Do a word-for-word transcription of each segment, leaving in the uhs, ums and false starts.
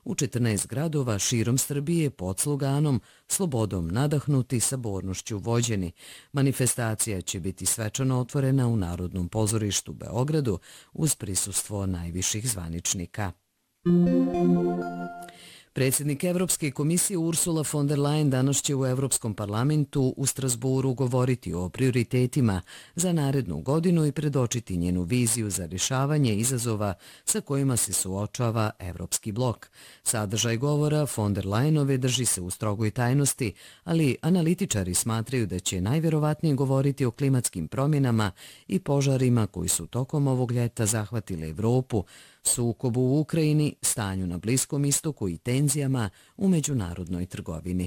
u četrnaest gradova širom Srbije pod sloganom "Slobodom nadahnuti, sabornošću vođeni". Manifestacija će biti svečano otvorena u Narodnom pozorištu u Beogradu uz prisustvo najviših zvaničnika. Predsjednik Evropske komisije Ursula von der Leyen danas će u Evropskom parlamentu u Strasburu govoriti o prioritetima za narednu godinu i predočiti njenu viziju za rješavanje izazova sa kojima se suočava Evropski blok. Sadržaj govora von der Leyenove drži se u strogoj tajnosti, ali analitičari smatraju da će najvjerovatnije govoriti o klimatskim promjenama i požarima koji su tokom ovog ljeta zahvatili Evropu, sukobu u Ukrajini, stanju na Bliskom istoku i tenzijama u međunarodnoj trgovini.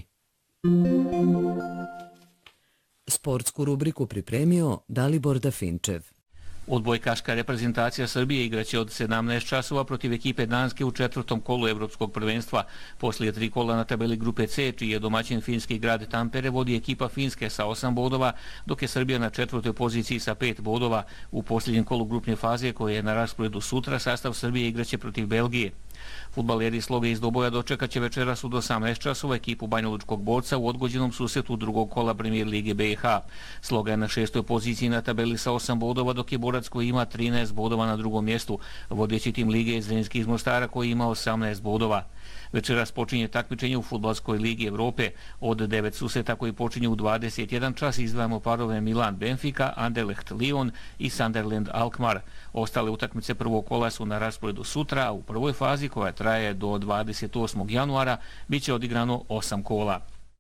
Sportsku rubriku pripremio Dalibor Dafinčev. Odbojkaška reprezentacija Srbije igraće od sedamnaest časova protiv ekipe Danske u četvrtom kolu Evropskog prvenstva. Poslije tri kola na tabeli grupe C, čiji je domaćin finski grad Tampere, vodi ekipa Finske sa osam bodova, dok je Srbija na četvrtoj poziciji sa pet bodova. U posljednjem kolu grupne faze, koje je na rasporedu sutra, sastav Srbije igraće protiv Belgije. Fudbaleri Sloge iz Doboja dočekat će večeras od osamnaest časova ekipu Banjalučkog Borca u odgođenom susretu drugog kola Premier Lige B i H. Sloga je na šestoj poziciji na tabeli sa osam bodova, dok je Borac koji ima trinaest bodova na drugom mjestu. Vodeći tim lige je Zrinski iz Mostara koji ima osamnaest bodova. Večeras počinje takmičenje u Fudbalskoj ligi Evrope. Od devet susreta koji počinju u dvadeset jedan čas izdvajamo parove Milan Benfica, Anderlecht Lyon i Sunderland Alkmaar. Ostale utakmice prvog kola su na rasporedu sutra, a u prvoj fazi, koja traje do dvadeset osmog januara, bit će odigrano osam kola.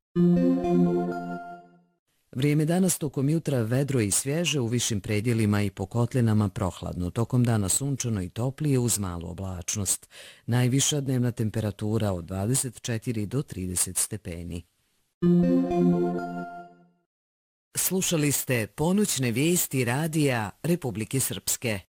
Vrijeme danas tokom jutra vedro i svježe, u višim predjelima i po kotlinama prohladno. Tokom dana sunčano i toplije uz malu oblačnost. Najviša dnevna temperatura od dvadeset četiri do trideset stepeni. Slušali ste ponoćne vijesti radija Republike Srpske.